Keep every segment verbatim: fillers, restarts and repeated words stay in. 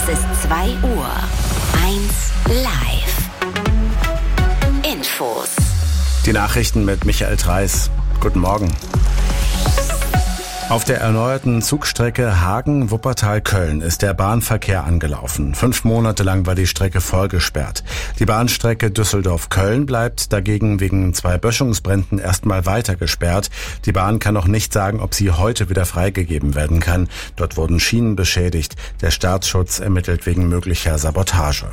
Es ist zwei Uhr. eins live. Infos. Die Nachrichten mit Michael Treis. Guten Morgen. Auf der erneuerten Zugstrecke Hagen-Wuppertal-Köln ist der Bahnverkehr angelaufen. Fünf Monate lang war die Strecke voll gesperrt. Die Bahnstrecke Düsseldorf-Köln bleibt dagegen wegen zwei Böschungsbränden erstmal weiter gesperrt. Die Bahn kann noch nicht sagen, ob sie heute wieder freigegeben werden kann. Dort wurden Schienen beschädigt. Der Staatsschutz ermittelt wegen möglicher Sabotage.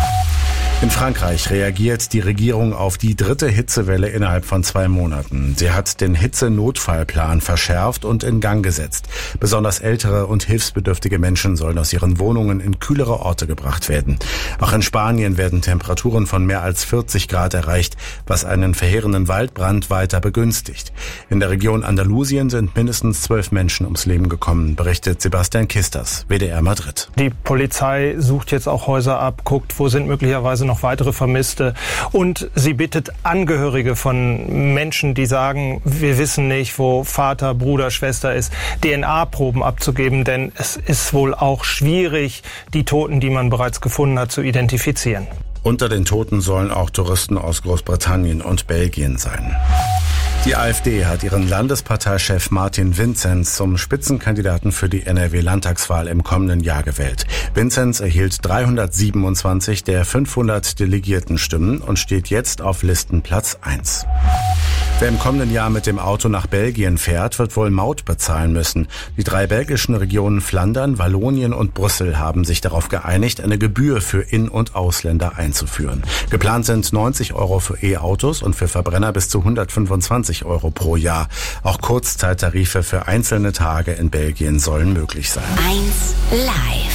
In Frankreich reagiert die Regierung auf die dritte Hitzewelle innerhalb von zwei Monaten. Sie hat den Hitze-Notfallplan verschärft und in Gang gesetzt. Besonders ältere und hilfsbedürftige Menschen sollen aus ihren Wohnungen in kühlere Orte gebracht werden. Auch in Spanien werden Temperaturen von mehr als vierzig Grad erreicht, was einen verheerenden Waldbrand weiter begünstigt. In der Region Andalusien sind mindestens zwölf Menschen ums Leben gekommen, berichtet Sebastian Kisters, W D R Madrid. Die Polizei sucht jetzt auch Häuser ab, guckt, wo sind möglicherweise noch weitere Vermisste, und sie bittet Angehörige von Menschen, die sagen, wir wissen nicht, wo Vater, Bruder, Schwester ist, D N A-Proben abzugeben, denn es ist wohl auch schwierig, die Toten, die man bereits gefunden hat, zu identifizieren. Unter den Toten sollen auch Touristen aus Großbritannien und Belgien sein. Die AfD hat ihren Landesparteichef Martin Vinzenz zum Spitzenkandidaten für die N R W-Landtagswahl im kommenden Jahr gewählt. Vinzenz erhielt dreihundertsiebenundzwanzig der fünfhundert delegierten Stimmen und steht jetzt auf Listenplatz eins. Wer im kommenden Jahr mit dem Auto nach Belgien fährt, wird wohl Maut bezahlen müssen. Die drei belgischen Regionen Flandern, Wallonien und Brüssel haben sich darauf geeinigt, eine Gebühr für In- und Ausländer einzuführen. Geplant sind neunzig Euro für E-Autos und für Verbrenner bis zu hundertfünfundzwanzig Euro pro Jahr. Auch Kurzzeittarife für einzelne Tage in Belgien sollen möglich sein. eins live.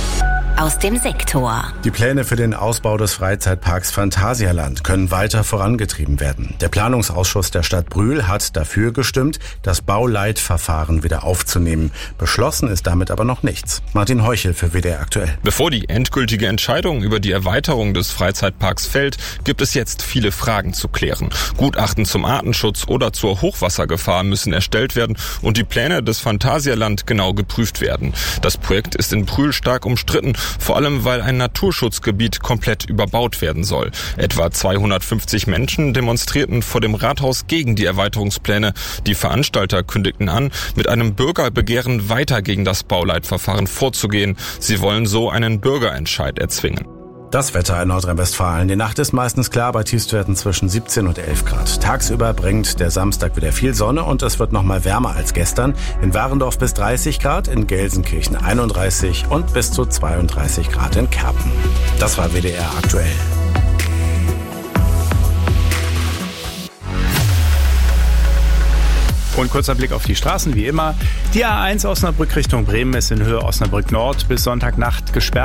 Aus dem Sektor. Die Pläne für den Ausbau des Freizeitparks Phantasialand können weiter vorangetrieben werden. Der Planungsausschuss der Stadt Brühl hat dafür gestimmt, das Bauleitverfahren wieder aufzunehmen. Beschlossen ist damit aber noch nichts. Martin Heuchel für W D R aktuell. Bevor die endgültige Entscheidung über die Erweiterung des Freizeitparks fällt, gibt es jetzt viele Fragen zu klären. Gutachten zum Artenschutz oder zur Hochwassergefahr müssen erstellt werden und die Pläne des Phantasialand genau geprüft werden. Das Projekt ist in Brühl stark umstritten, vor allem weil ein Naturschutzgebiet komplett überbaut werden soll. Etwa zweihundertfünfzig Menschen demonstrierten vor dem Rathaus gegen die Erweiterungspläne. Die Veranstalter kündigten an, mit einem Bürgerbegehren weiter gegen das Bauleitverfahren vorzugehen. Sie wollen so einen Bürgerentscheid erzwingen. Das Wetter in Nordrhein-Westfalen. Die Nacht ist meistens klar bei Tiefstwerten zwischen siebzehn und elf Grad. Tagsüber bringt der Samstag wieder viel Sonne und es wird noch mal wärmer als gestern. In Warendorf bis dreißig Grad, in Gelsenkirchen einunddreißig und bis zu zweiunddreißig Grad in Kerpen. Das war W D R aktuell. Und kurzer Blick auf die Straßen, wie immer. Die A eins Osnabrück Richtung Bremen ist in Höhe Osnabrück Nord bis Sonntagnacht gesperrt.